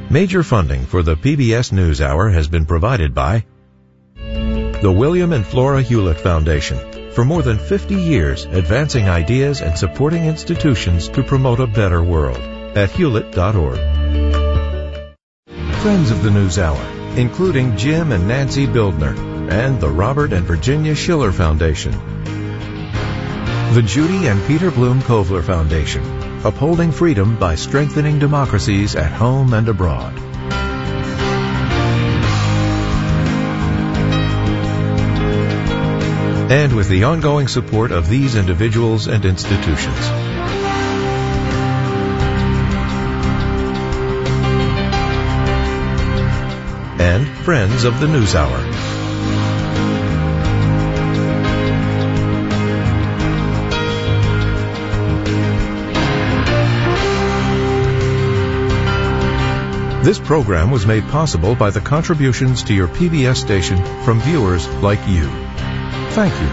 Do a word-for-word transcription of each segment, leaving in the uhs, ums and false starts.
Major funding for the P B S NewsHour has been provided by the William and Flora Hewlett Foundation. For more than fifty years, advancing ideas and supporting institutions to promote a better world at hewlett dot org. Friends of the NewsHour, including Jim and Nancy Bildner, and the Robert and Virginia Schiller Foundation. The Judy and Peter Bloom Kovler Foundation, upholding freedom by strengthening democracies at home and abroad. And with the ongoing support of these individuals and institutions. And friends of the NewsHour. This program was made possible by the contributions to your P B S station from viewers like you. Thank you.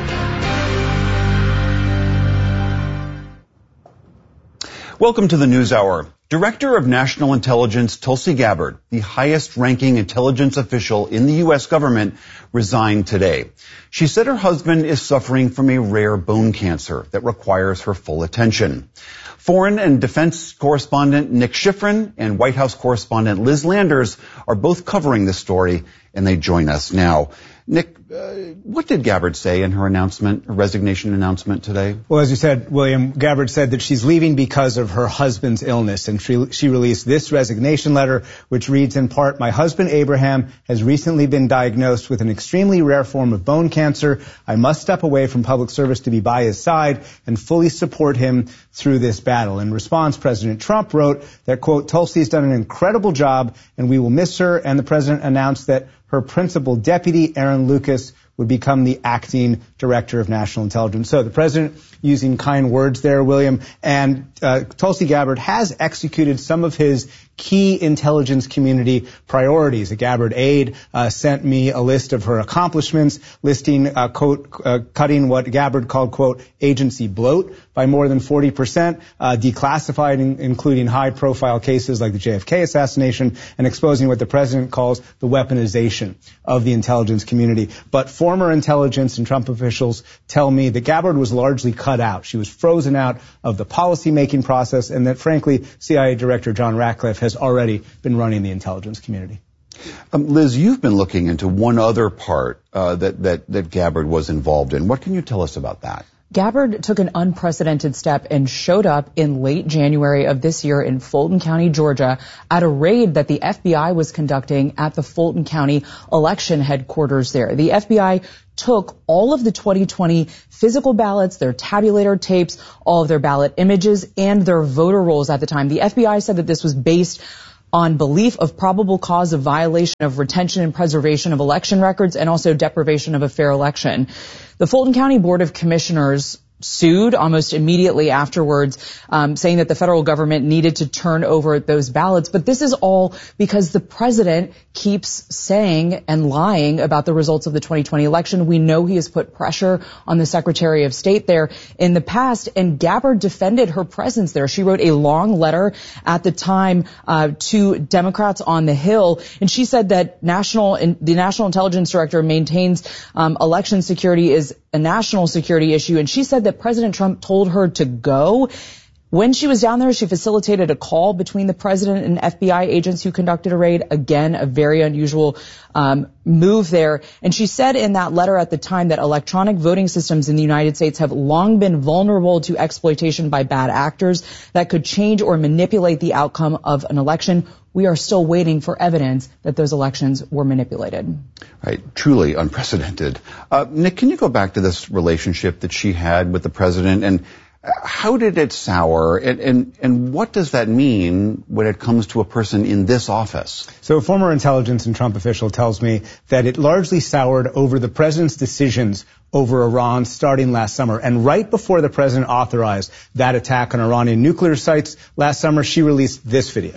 Welcome to the NewsHour. Director of National Intelligence Tulsi Gabbard, the highest-ranking intelligence official in the U S government, resigned today. She said her husband is suffering from a rare bone cancer that requires her full attention. Foreign and Defense correspondent Nick Schifrin and White House correspondent Liz Landers are both covering this story, and they join us now. Nick, uh, what did Gabbard say in her announcement, her resignation announcement today? Well, as you said, William, Gabbard said that she's leaving because of her husband's illness, and she, she released this resignation letter, which reads in part, "My husband Abraham has recently been diagnosed with an extremely rare form of bone cancer. I must step away from public service to be by his side and fully support him through this battle." In response, President Trump wrote that, quote, "Tulsi's done an incredible job and we will miss her," and the president announced that her principal deputy, Aaron Lucas, would become the acting director of national intelligence. So the president using kind words there, William, and uh, Tulsi Gabbard has executed some of his key intelligence community priorities. A Gabbard aide uh, sent me a list of her accomplishments, listing, uh, quote, uh, cutting what Gabbard called, quote, agency bloat by more than forty percent, uh, declassified, in, including high-profile cases like the J F K assassination, and exposing what the president calls the weaponization of the intelligence community. But former intelligence and Trump officials tell me that Gabbard was largely cut out. She was frozen out of the policy-making process, and that, frankly, C I A Director John Ratcliffe has already been running the intelligence community. Um, Liz, you've been looking into one other part uh, that, that, that Gabbard was involved in. What can you tell us about that? Gabbard took an unprecedented step and showed up in late January of this year in Fulton County, Georgia, at a raid that the F B I was conducting at the Fulton County election headquarters there. The F B I took all of the twenty twenty physical ballots, their tabulator tapes, all of their ballot images, and their voter rolls at the time. The F B I said that this was based on belief of probable cause of violation of retention and preservation of election records and also deprivation of a fair election. The Fulton County Board of Commissioners sued almost immediately afterwards, um, saying that the federal government needed to turn over those ballots. But this is all because the president keeps saying and lying about the results of the twenty twenty election. We know he has put pressure on the Secretary of State there in the past, and Gabbard defended her presence there. She wrote a long letter at the time uh, to Democrats on the Hill, and she said that national in, the National Intelligence Director maintains um, election security is a national security issue, and she said that President Trump told her to go. When she was down there, she facilitated a call between the president and F B I agents who conducted a raid. Again, a very unusual um, move there. And she said in that letter at the time that electronic voting systems in the United States have long been vulnerable to exploitation by bad actors that could change or manipulate the outcome of an election. We are still waiting for evidence that those elections were manipulated. Right. Truly unprecedented. Uh, Nick, can you go back to this relationship that she had with the president, and how did it sour, and, and, and what does that mean when it comes to a person in this office? So a former intelligence and Trump official tells me that it largely soured over the president's decisions over Iran starting last summer. And right before the president authorized that attack on Iranian nuclear sites last summer, she released this video.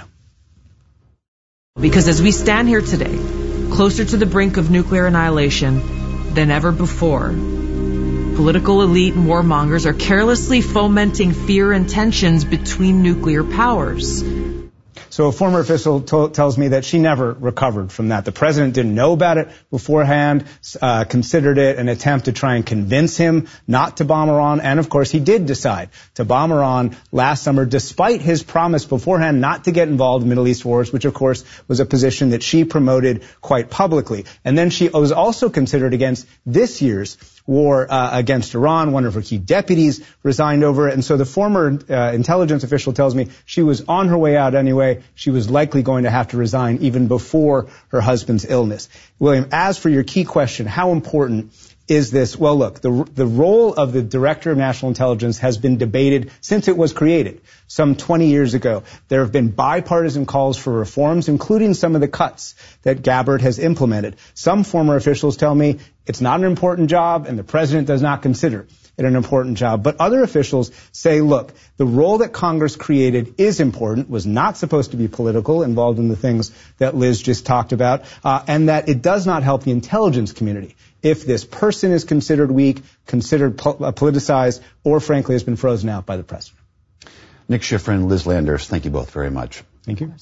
Because as we stand here today, closer to the brink of nuclear annihilation than ever before, political elite and warmongers are carelessly fomenting fear and tensions between nuclear powers. So a former official to- tells me that she never recovered from that. The president didn't know about it beforehand, uh, considered it an attempt to try and convince him not to bomb Iran. And, of course, he did decide to bomb Iran last summer, despite his promise beforehand not to get involved in Middle East wars, which, of course, was a position that she promoted quite publicly. And then she was also considered against this year's war uh, against Iran. One of her key deputies resigned over it. And so the former uh, intelligence official tells me she was on her way out anyway. She was likely going to have to resign even before her husband's illness. William, as for your key question, how important is this? Well, look, the the role of the Director of National Intelligence has been debated since it was created some twenty years ago. There have been bipartisan calls for reforms, including some of the cuts that Gabbard has implemented. Some former officials tell me it's not an important job and the president does not consider it an important job. But other officials say, look, the role that Congress created is important, was not supposed to be political, involved in the things that Liz just talked about, uh, and that it does not help the intelligence community if this person is considered weak, considered po- uh, politicized, or frankly has been frozen out by the president. Nick Schifrin, Liz Landers, thank you both very much. Thank you.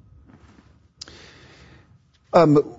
Um,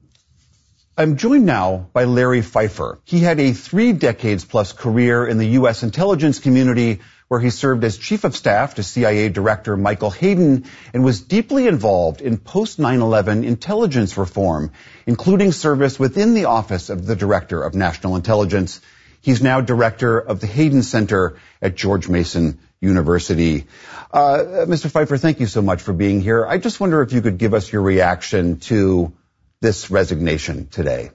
I'm joined now by Larry Pfeiffer. He had a three decades plus career in the U S intelligence community where he served as chief of staff to C I A Director Michael Hayden and was deeply involved in post nine eleven intelligence reform, including service within the Office of the Director of National Intelligence. He's now director of the Hayden Center at George Mason University. Uh, Mister Pfeiffer, thank you so much for being here. I just wonder if you could give us your reaction to this resignation today.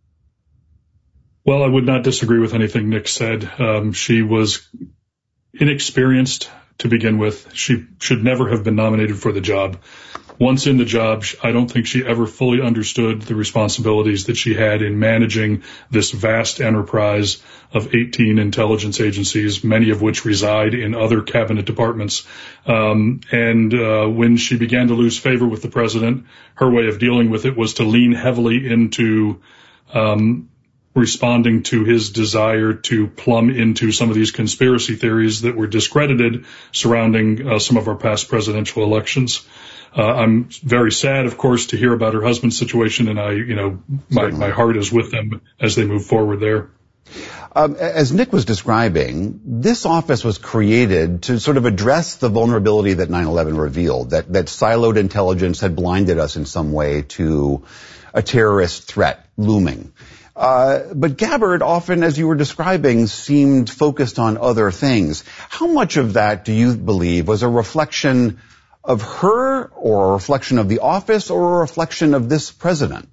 Well, I would not disagree with anything Nick said. Um, she was inexperienced to begin with. She should never have been nominated for the job. Once in the job, I don't think she ever fully understood the responsibilities that she had in managing this vast enterprise of eighteen intelligence agencies, many of which reside in other cabinet departments. Um, and uh, when she began to lose favor with the president, her way of dealing with it was to lean heavily into um, responding to his desire to plumb into some of these conspiracy theories that were discredited surrounding uh, some of our past presidential elections. Uh, I'm very sad, of course, to hear about her husband's situation, and I, you know, my, my heart is with them as they move forward there. Um, as Nick was describing, this office was created to sort of address the vulnerability that nine eleven revealed, that, that siloed intelligence had blinded us in some way to a terrorist threat looming. Uh, but Gabbard often, as you were describing, seemed focused on other things. How much of that do you believe was a reflection of her, or a reflection of the office, or a reflection of this president?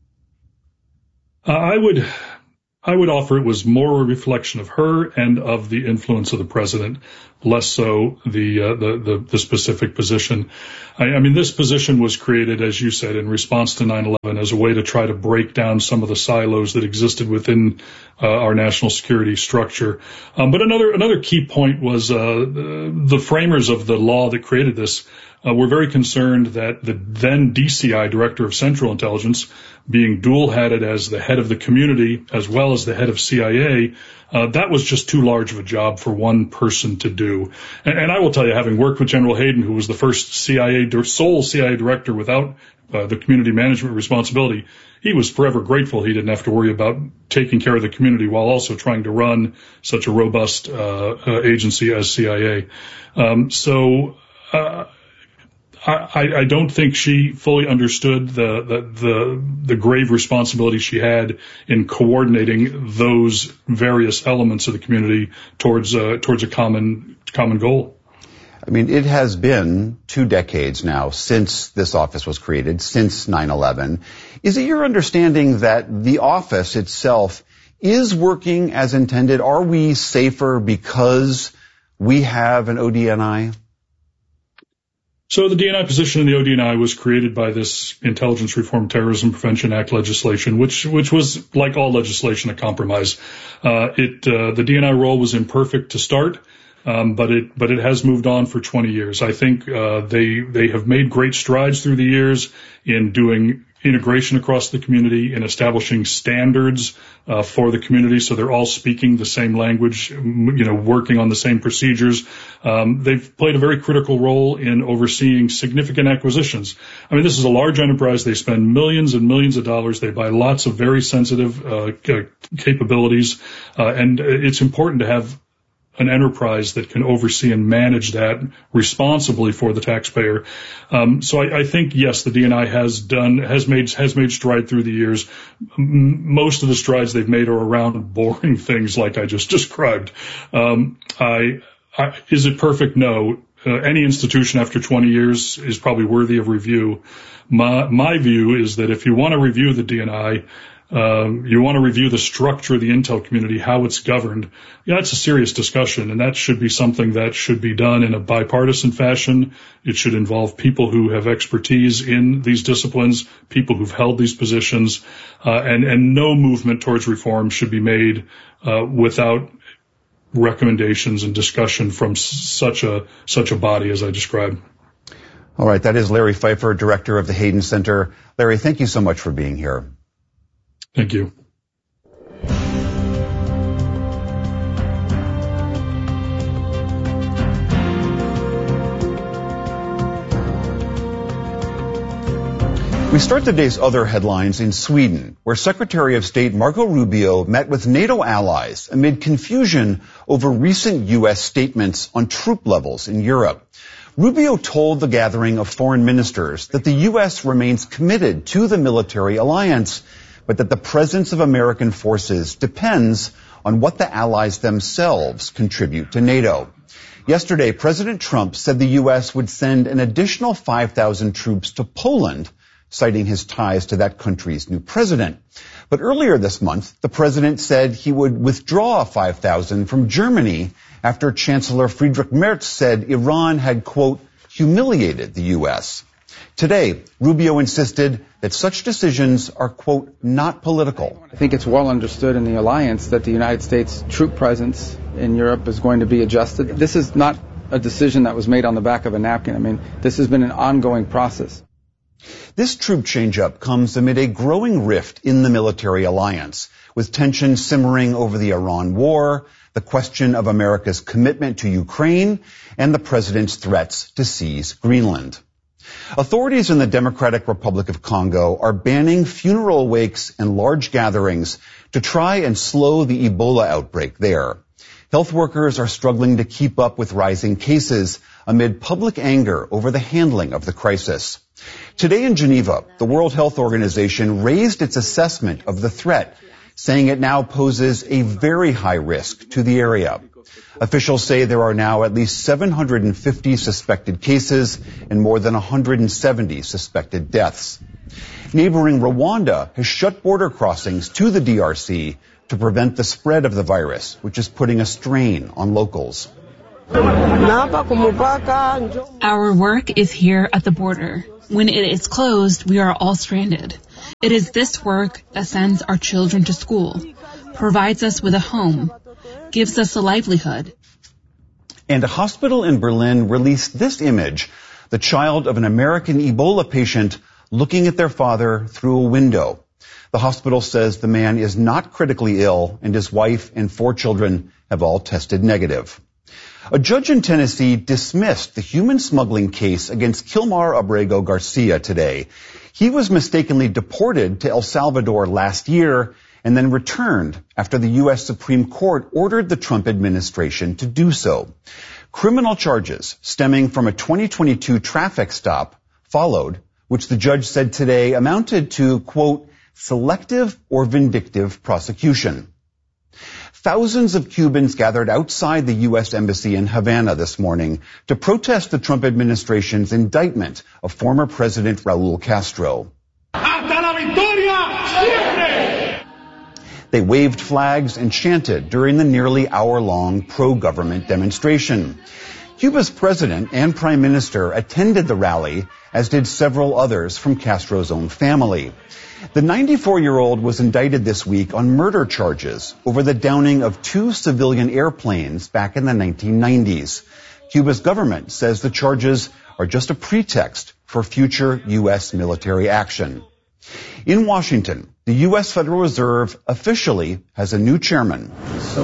Uh, I would, I would offer it was more a reflection of her and of the influence of the president, less so the uh, the, the the specific position. I, I mean, this position was created, as you said, in response to nine eleven as a way to try to break down some of the silos that existed within uh, our national security structure. Um, but another another key point was uh, the, the framers of the law that created this uh, were very concerned that the then D C I, Director of Central Intelligence, being dual-hatted as the head of the community as well as the head of C I A, uh, that was just too large of a job for one person to do. And, and I will tell you, having worked with General Hayden, who was the first C I A, sole C I A director without uh, the community management responsibility, he was forever grateful he didn't have to worry about taking care of the community while also trying to run such a robust uh, uh, agency as C I A. Um, so uh, I, I don't think she fully understood the, the the the grave responsibility she had in coordinating those various elements of the community towards uh, towards a common common goal. I mean, it has been two decades now since this office was created, since nine eleven. Is it your understanding that the office itself is working as intended? Are we safer because we have an O D N I? So the D N I position in the O D N I was created by this Intelligence Reform Terrorism Prevention Act legislation, which which was, like all legislation, a compromise. Uh, it uh, the D N I role was imperfect to start, um, but it but it has moved on for twenty years. I think uh, they they have made great strides through the years in doing integration across the community, in establishing standards uh, for the community so they're all speaking the same language, you know, working on the same procedures. Um, they've played a very critical role in overseeing significant acquisitions. I mean, this is a large enterprise. They spend millions and millions of dollars. They buy lots of very sensitive uh, capabilities, uh, and it's important to have an enterprise that can oversee and manage that responsibly for the taxpayer. Um, so I, I think, yes, the D N I has done, has made, has made stride through the years. M- most of the strides they've made are around boring things like I just described. Um, I, I, is it perfect? No. Uh, any institution after twenty years is probably worthy of review. My, my view is that if you want to review the D N I, Um, you want to review the structure of the intel community, how it's governed. Yeah, that's a serious discussion, and that should be something that should be done in a bipartisan fashion. It should involve people who have expertise in these disciplines, people who've held these positions, uh, and, and no movement towards reform should be made uh, without recommendations and discussion from such a such a body as I described. All right, that is Larry Pfeiffer, director of the Hayden Center. Larry, thank you so much for being here. Thank you. We start today's other headlines in Sweden, where Secretary of State Marco Rubio met with NATO allies amid confusion over recent U S statements on troop levels in Europe. Rubio told the gathering of foreign ministers that the U S remains committed to the military alliance, but that the presence of American forces depends on what the allies themselves contribute to NATO. Yesterday, President Trump said the U S would send an additional five thousand troops to Poland, citing his ties to that country's new president. But earlier this month, the president said he would withdraw five thousand from Germany after Chancellor Friedrich Merz said Iran had, quote, humiliated the U S. Today, Rubio insisted that such decisions are, quote, not political. I think it's well understood in the alliance that the United States troop presence in Europe is going to be adjusted. This is not a decision that was made on the back of a napkin. I mean, this has been an ongoing process. This troop change-up comes amid a growing rift in the military alliance, with tensions simmering over the Iran war, the question of America's commitment to Ukraine, and the president's threats to seize Greenland. Authorities in the Democratic Republic of Congo are banning funeral wakes and large gatherings to try and slow the Ebola outbreak there. Health workers are struggling to keep up with rising cases amid public anger over the handling of the crisis. Today in Geneva, the World Health Organization raised its assessment of the threat, saying it now poses a very high risk to the area. Officials say there are now at least seven hundred fifty suspected cases and more than one hundred seventy suspected deaths. Neighboring Rwanda has shut border crossings to the D R C to prevent the spread of the virus, which is putting a strain on locals. Our work is here at the border. When it is closed, we are all stranded. It is this work that sends our children to school, provides us with a home, gives us a livelihood. And a hospital in Berlin released this image, the child of an American Ebola patient looking at their father through a window. The hospital says the man is not critically ill and his wife and four children have all tested negative. A judge in Tennessee dismissed the human smuggling case against Kilmar Abrego Garcia today. He was mistakenly deported to El Salvador last year and then returned after the U S Supreme Court ordered the Trump administration to do so. Criminal charges stemming from a twenty twenty-two traffic stop followed, which the judge said today amounted to, quote, selective or vindictive prosecution. Thousands of Cubans gathered outside the U S Embassy in Havana this morning to protest the Trump administration's indictment of former President Raul Castro. Hasta la victoria siempre! They waved flags and chanted during the nearly hour-long pro-government demonstration. Cuba's president and prime minister attended the rally, as did several others from Castro's own family. The ninety-four-year-old was indicted this week on murder charges over the downing of two civilian airplanes back in the nineteen nineties. Cuba's government says the charges are just a pretext for future U S military action. In Washington, the U S Federal Reserve officially has a new chairman. So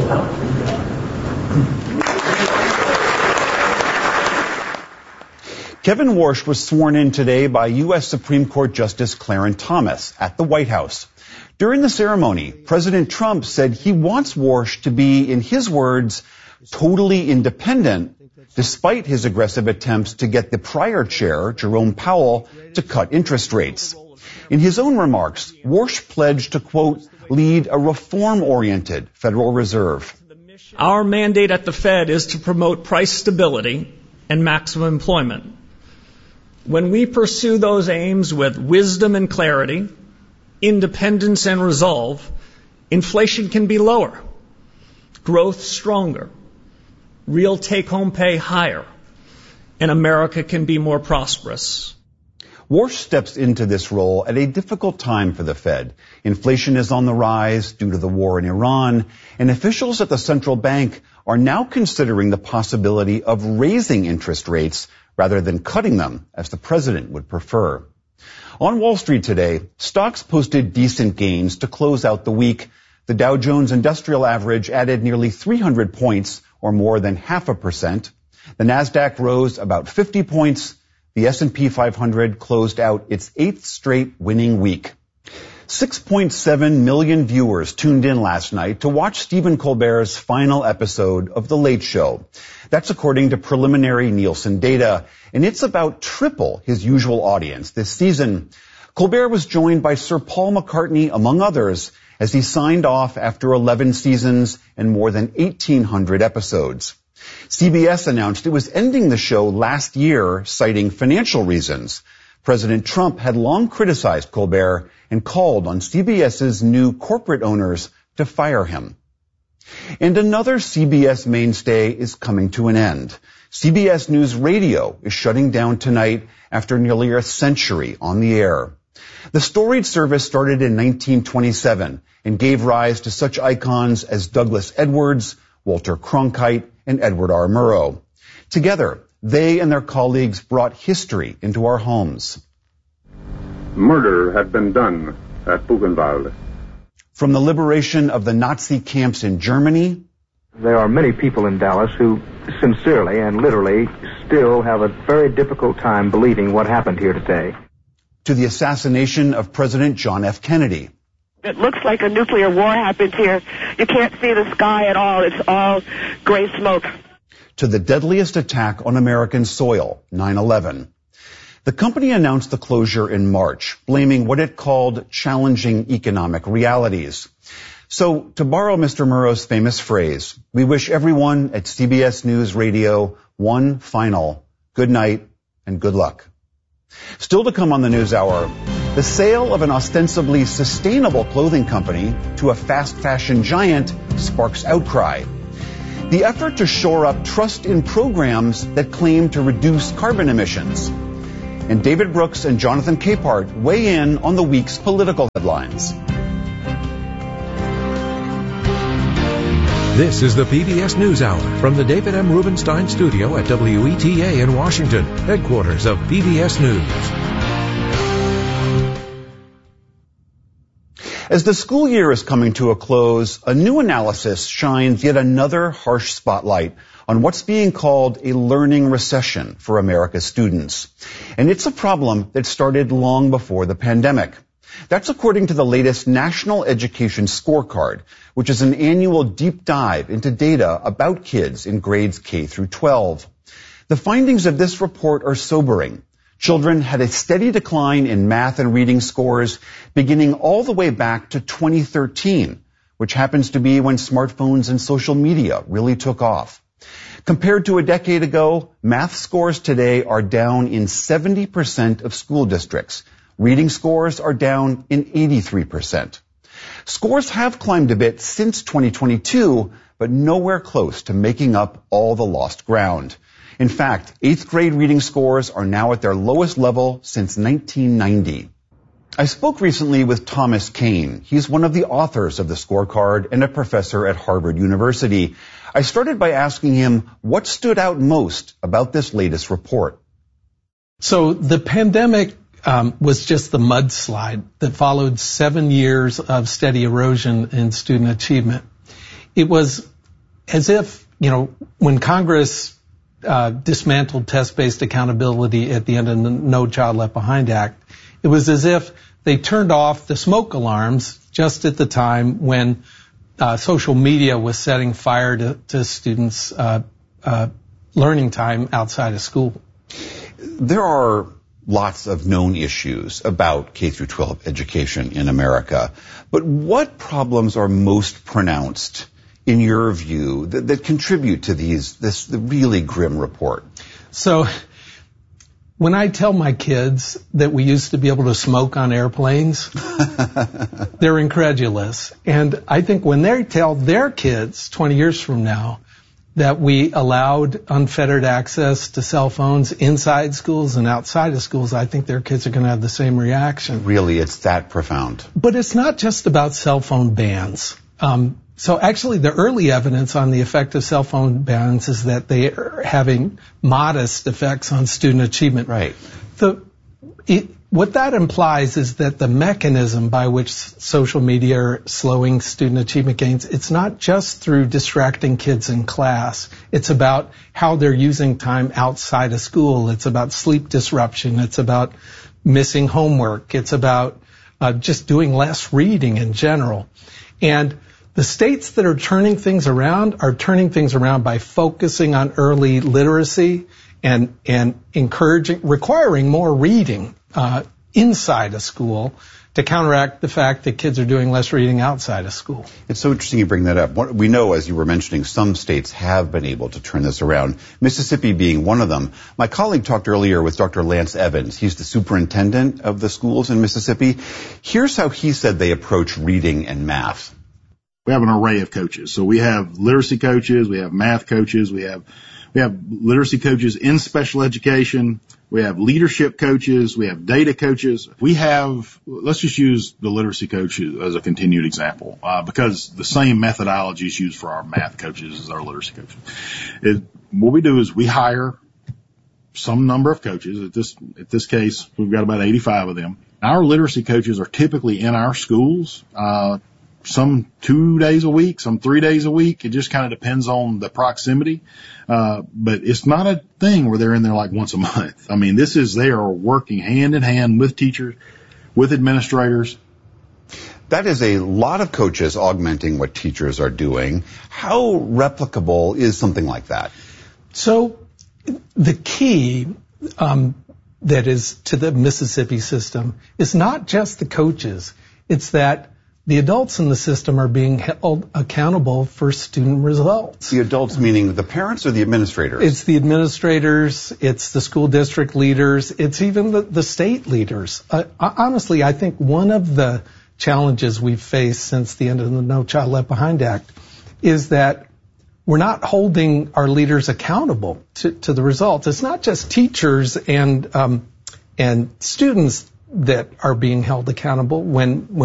Kevin Warsh was sworn in today by U S Supreme Court Justice Clarence Thomas at the White House. During the ceremony, President Trump said he wants Warsh to be, in his words, totally independent, despite his aggressive attempts to get the prior chair, Jerome Powell, to cut interest rates. In his own remarks, Warsh pledged to, quote, lead a reform-oriented Federal Reserve. Our mandate at the Fed is to promote price stability and maximum employment. When we pursue those aims with wisdom and clarity, independence and resolve, inflation can be lower, growth stronger, real take-home pay higher, and America can be more prosperous. Warsh steps into this role at a difficult time for the Fed. Inflation is on the rise due to the war in Iran, and officials at the central bank are now considering the possibility of raising interest rates rather than cutting them, as the president would prefer. On Wall Street today, stocks posted decent gains to close out the week. The Dow Jones Industrial Average added nearly three hundred points, or more than half a percent. The Nasdaq rose about fifty points. The S and P five hundred closed out its eighth straight winning week. six point seven million viewers tuned in last night to watch Stephen Colbert's final episode of The Late Show. That's according to preliminary Nielsen data, and it's about triple his usual audience this season. Colbert was joined by Sir Paul McCartney, among others, as he signed off after eleven seasons and more than eighteen hundred episodes. C B S announced it was ending the show last year, citing financial reasons. President Trump had long criticized Colbert and called on CBS's new corporate owners to fire him. And another C B S mainstay is coming to an end. C B S News Radio is shutting down tonight after nearly a century on the air. The storied service started in nineteen twenty-seven and gave rise to such icons as Douglas Edwards, Walter Cronkite, and Edward R. Murrow. Together, they and their colleagues brought history into our homes. Murder had been done at Buchenwald. From the liberation of the Nazi camps in Germany. There are many people in Dallas who sincerely and literally still have a very difficult time believing what happened here today. To the assassination of President John F. Kennedy. It looks like a nuclear war happened here. You can't see the sky at all. It's all gray smoke. To the deadliest attack on American soil, nine eleven. The company announced the closure in March, blaming what it called challenging economic realities. So, to borrow Mister Murrow's famous phrase, we wish everyone at C B S News Radio one final good night and good luck. Still to come on the News Hour, the sale of an ostensibly sustainable clothing company to a fast fashion giant sparks outcry. The effort to shore up trust in programs that claim to reduce carbon emissions. And David Brooks and Jonathan Capehart weigh in on the week's political headlines. This is the P B S News Hour from the David M. Rubenstein Studio at W E T A in Washington, headquarters of P B S News. As the school year is coming to a close, a new analysis shines yet another harsh spotlight on what's being called a learning recession for America's students. And it's a problem that started long before the pandemic. That's according to the latest National Education Scorecard, which is an annual deep dive into data about kids in grades K through twelve. The findings of this report are sobering. Children had a steady decline in math and reading scores beginning all the way back to twenty thirteen, which happens to be when smartphones and social media really took off. Compared to a decade ago, math scores today are down in seventy percent of school districts. Reading scores are down in eighty-three percent. Scores have climbed a bit since twenty twenty-two, but nowhere close to making up all the lost ground. In fact, eighth grade reading scores are now at their lowest level since nineteen ninety. I spoke recently with Thomas Kane. He's one of the authors of the scorecard and a professor at Harvard University. I started by asking him what stood out most about this latest report. So the pandemic um, was just the mudslide that followed seven years of steady erosion in student achievement. It was as if, you know, when Congress uh, dismantled test-based accountability at the end of the No Child Left Behind Act, it was as if they turned off the smoke alarms just at the time when uh, social media was setting fire to, to students' uh, uh, learning time outside of school. There are lots of known issues about K through twelve education in America, but what problems are most pronounced in your view that, that contribute to these this the really grim report? So when I tell my kids that we used to be able to smoke on airplanes, they're incredulous. And I think when they tell their kids twenty years from now that we allowed unfettered access to cell phones inside schools and outside of schools, I think their kids are going to have the same reaction. Really, it's that profound. But it's not just about cell phone bans. Um, so actually the early evidence on the effect of cell phone bans is that they are having modest effects on student achievement. Right. The, it, what that implies is that the mechanism by which social media are slowing student achievement gains, it's not just through distracting kids in class. It's about how they're using time outside of school. It's about sleep disruption. It's about missing homework. It's about uh, just doing less reading in general. And the states that are turning things around are turning things around by focusing on early literacy and and encouraging, requiring more reading uh, inside of school to counteract the fact that kids are doing less reading outside of school. It's so interesting you bring that up. What we know, as you were mentioning, some states have been able to turn this around, Mississippi being one of them. My colleague talked earlier with Doctor Lance Evans. He's the superintendent of the schools in Mississippi. Here's how he said they approach reading and math. We have an array of coaches. So we have literacy coaches, we have math coaches, we have we have literacy coaches in special education, we have leadership coaches, we have data coaches. We have, let's just use the literacy coach as a continued example, uh, because the same methodology is used for our math coaches as our literacy coaches. It, what we do is we hire some number of coaches. At this, at this case, we've got about eighty-five of them. Our literacy coaches are typically in our schools, uh, some two days a week, some three days a week. It just kind of depends on the proximity. Uh, but it's not a thing where they're in there like once a month. I mean, this is, they are working hand in hand with teachers, with administrators. That is a lot of coaches augmenting what teachers are doing. How replicable is something like that? So the key, um, that is to the Mississippi system is not just the coaches. It's that the adults in the system are being held accountable for student results. The adults meaning the parents or the administrators? It's the administrators, it's the school district leaders, it's even the, the state leaders. Uh, honestly, I think one of the challenges we've faced since the end of the No Child Left Behind Act is that we're not holding our leaders accountable to, to the results. It's not just teachers and um, and students that are being held accountable when, when